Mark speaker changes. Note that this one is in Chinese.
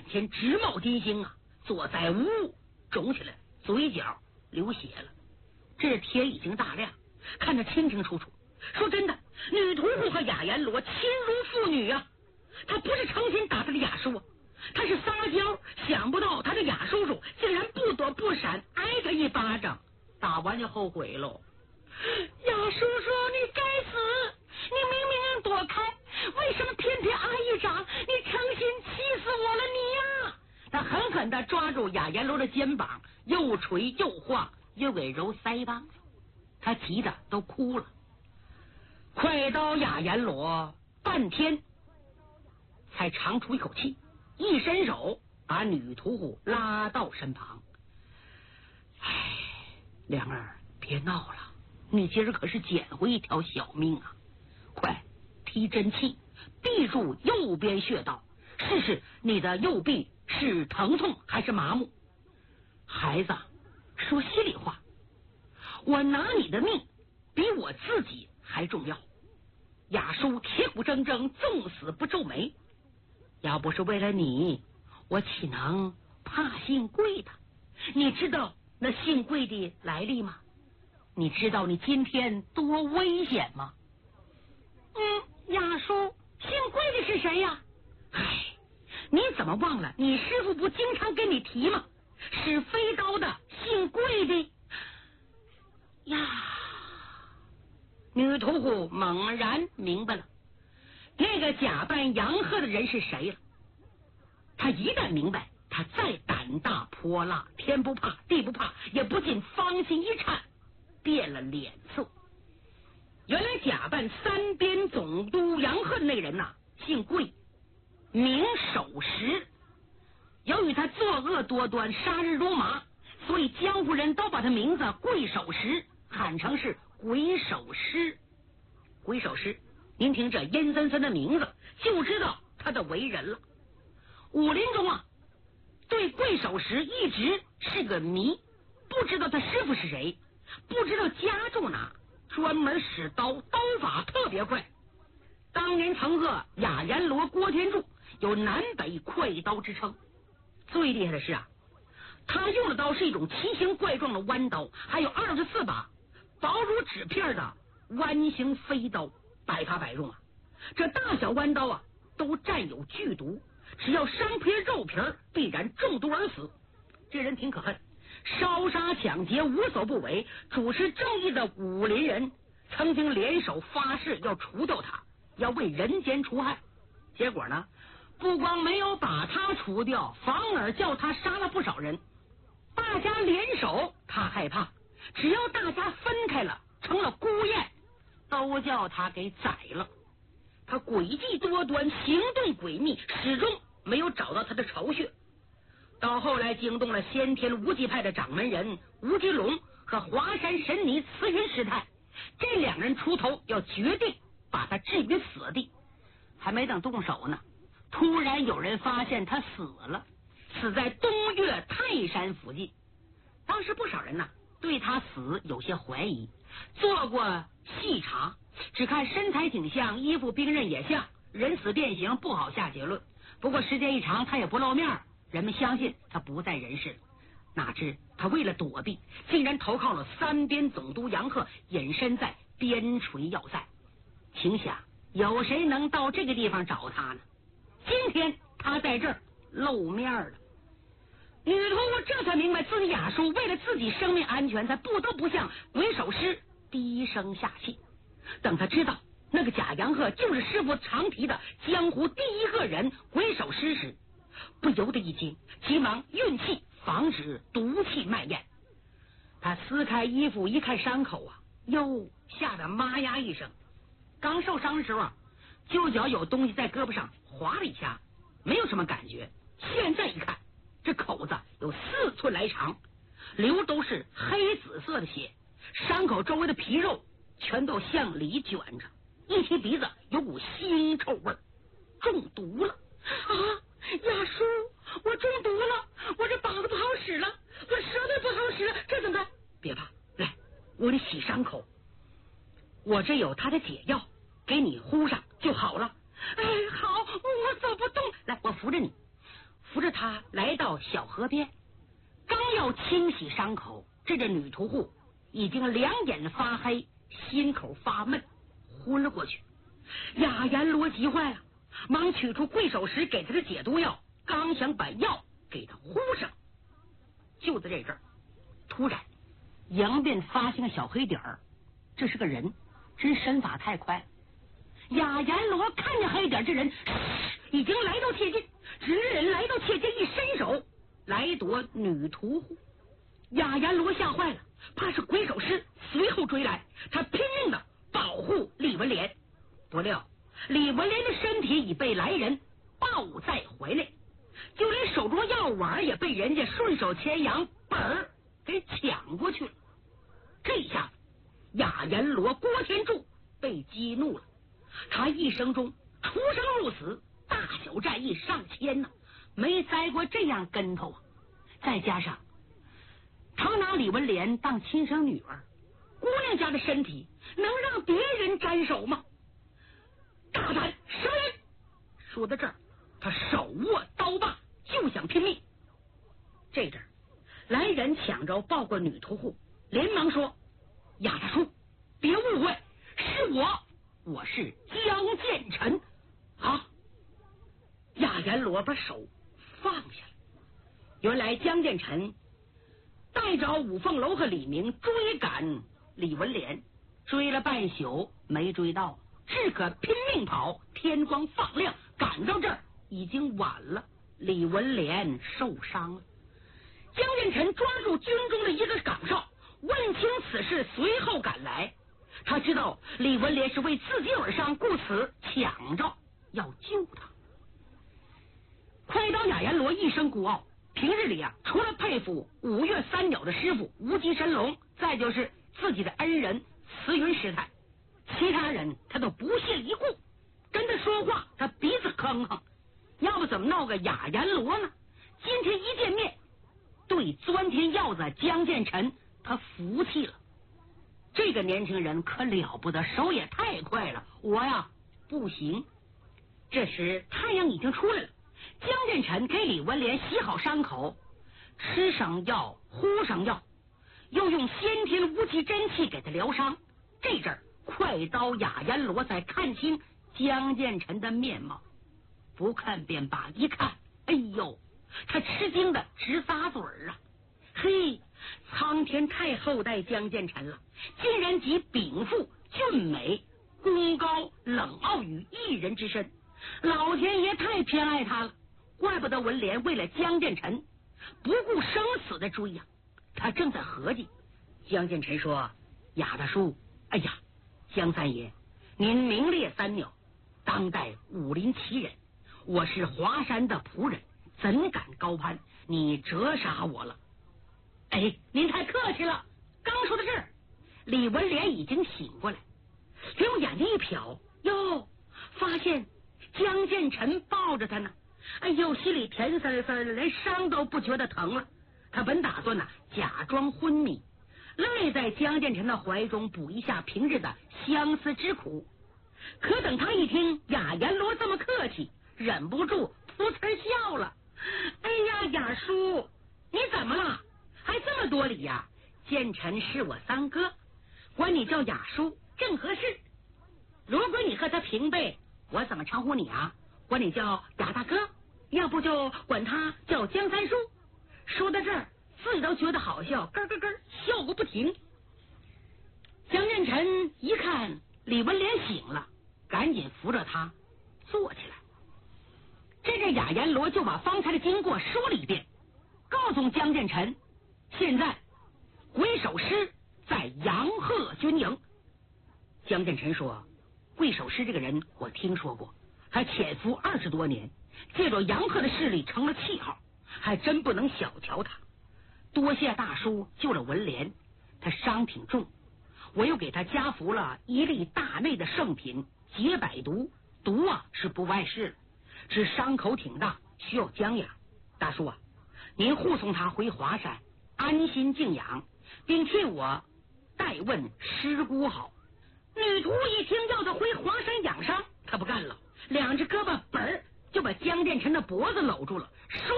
Speaker 1: 前直冒金星啊，左腮呜肿起来，嘴角流血了。这天已经大亮，看得清清楚楚。说真的，女屠户和雅阎罗亲如父女啊！他不是诚心打他的雅叔啊，他是撒娇。想不到他的雅叔叔竟然不躲不闪，挨他一巴掌，打完就后悔喽。雅叔叔，你该死！你明明能躲开，为什么偏偏挨一掌？你诚心气死我了，你呀！他狠狠地抓住雅阎罗的肩膀，又捶又晃，又给揉腮帮子，他急得都哭了。快刀雅阎罗半天才长出一口气，一伸手把女屠户拉到身旁。唉，良儿别闹了，你今儿可是捡回一条小命啊！快提真气，闭住右边穴道，试试你的右臂是疼痛还是麻木。孩子，说心里话，我拿你的命比我自己还重要。雅叔铁骨铮铮，纵死不皱眉。要不是为了你，我岂能怕姓贵的？你知道那姓贵的来历吗？你知道你今天多危险吗？雅叔，姓贵的是谁呀？唉，你怎么忘了你师傅不经常跟你提吗？是飞刀的姓贵的呀。女屠户猛然明白了那个假扮杨鹤的人是谁了。他一旦明白，他再胆大泼辣，天不怕地不怕，也不禁芳心一颤，变了脸色。原来假扮三边总督杨鹤的那个人呐，姓贵，名守时。由于他作恶多端，杀人如麻，所以江湖人都把他名字贵守时喊成是鬼守尸。鬼守尸，您听这阴森森的名字就知道他的为人了。武林中啊，对贵守时一直是个谜，不知道他师傅是谁，不知道家住哪，专门使刀，刀法特别快。当年曾和雅阎罗郭天柱有南北快刀之称。最厉害的是啊，他用的刀是一种奇形怪状的弯刀，还有24把薄如纸片的弯形飞刀，百发百中啊。这大小弯刀啊都占有剧毒，只要伤皮肉皮必然中毒而死。这人挺可恨，烧杀抢劫无所不为，主持正义的武林人曾经联手发誓要除掉他，要为人间除害。结果呢，不光没有把他除掉，反而叫他杀了不少人。大家联手，他害怕，只要大家分开了，成了孤雁，都叫他给宰了。他诡计多端，行动诡秘，始终没有找到他的巢穴。到后来惊动了先天无极派的掌门人吴奇隆和华山神尼慈云师太，这两人出头要决定把他置于死地。还没等动手呢，突然有人发现他死了，死在东岳泰山附近。当时不少人对他死有些怀疑，做过细查，只看身材挺像，衣服兵刃也像，人死变形，不好下结论。不过时间一长，他也不露面，人们相信他不在人世。哪知他为了躲避，竟然投靠了三边总督杨鹤，隐身在边陲要塞。请想，有谁能到这个地方找他呢？今天他在这儿露面了。女屠户这才明白自己雅叔为了自己生命安全，才不得不向鬼守尸低声下气。等他知道那个假杨鹤就是师傅常提的江湖第一个人鬼守尸时，不由得一惊，急忙运气防止毒气蔓延。他撕开衣服一看伤口啊，哟，吓得妈呀一声。刚受伤的时候就脚有东西在胳膊上划了一下，没有什么感觉。现在一看，这口子有4寸来长，流都是黑紫色的血，伤口周围的皮肉全都向里卷着，一提鼻子有股腥臭味，中毒了啊！雅叔，我中毒了，我这膀子不好使了，我舌头不好使了，这怎么办？别怕，来，我给你洗伤口，我这有他的解药，给你敷上就好了。哎，好，我走不动，来，我扶着你。 扶着他来到小河边，刚要清洗伤口，这女屠户已经两眼发黑，心口发闷，昏了过去。雅阎罗急坏了，忙取出贵手石给他的解毒药，刚想把药给他呼上，就在这阵儿，突然迎面发现个小黑点儿，这是个人，真身法太快。雅阎罗看见黑点，这人已经来到切近，直人来到切近，一伸手来夺女屠户。雅阎罗吓坏了，怕是鬼手师随后追来，他拼命的保护李文莲。不料李文莲的身体已被来人抱在怀内，就连手中药丸也被人家顺手牵羊本儿给抢过去了。这下子雅阎罗郭天柱被激怒了，他一生中出生入死，大小战役上千呢，没栽过这样跟头啊！再加上他拿李文莲当亲生女儿，姑娘家的身体能让别人沾手吗？大胆什么人！说到这儿，他手握刀把就想拼命。这阵来人抢着抱过女屠户，连忙说：雅大叔，别误会，是我是江建成啊！雅阎罗把手放下了。原来江建成带着五凤楼和李明追赶李文莲，追了半宿没追到，只可拼命跑。天光放亮，赶到这儿已经晚了，李文莲受伤了。江建成抓住军中的一个岗哨，问清此事，随后赶来。他知道李文莲是为自己而伤，故此抢着要救他。快刀雅阎罗一生孤傲，平日里除了佩服五岳三鸟的师傅无极神龙，再就是自己的恩人慈云师太，其他人他都不屑一顾，跟他说话他鼻子哼哼，要不怎么闹个雅阎罗呢？今天一见面，对钻天鹞子江建成他服气了。这个年轻人可了不得，手也太快了，我呀不行。这时太阳已经出来了，江建成给李文莲洗好伤口，吃上药呼上药，又用先天无极真气给他疗伤。这阵儿快刀雅阎罗才看清江建成的面貌，不看便罢，一看，哎呦，他吃惊的直咂嘴啊！嘿，苍天太厚待江建成了，竟然集禀赋、俊美、功高、冷傲于一人之身，老天爷太偏爱他了。怪不得文莲为了江建成不顾生死的追呀！他正在合计。江建成说：雅大叔，哎呀，江三爷，您名列三鸟，当代武林奇人，我是华山的仆人，怎敢高攀？你折杀我了。哎，您太客气了。刚说到这儿，李文莲已经醒过来，用眼睛一瞟，哟，发现江建成抱着他呢。哎呦，心里甜丝丝的，连伤都不觉得疼了。他本打算假装昏迷，赖在江建成的怀中补一下平日的相思之苦。可等他一听雅阎罗这么客气，忍不住噗呲笑了。哎呀，雅叔，你怎么了？还这么多礼呀？建成是我三哥，管你叫雅叔正合适。如果你和他平辈，我怎么称呼你啊？管你叫雅大哥，要不就管他叫江三叔。说到这儿，自己都觉得好笑，咯咯咯笑个不停。江建成一看李文莲醒了，赶紧扶着他坐起来。这个雅阎罗就把方才的经过说了一遍，告诉江建成，现在鬼手师在杨鹤军营。江建成说：鬼手师这个人我听说过，他潜伏20多年，借着杨鹤的势力成了气号，还真不能小瞧他。多谢大叔救了文莲，他伤挺重，我又给他加服了1粒大内的圣品解百毒，毒是不碍事，只伤口挺大，需要姜养。大叔您护送他回华山安心静养，并替我代问师姑好。女徒一听要他回华山养伤，他不干了，两只胳膊本儿就把江建成的脖子搂住了，摔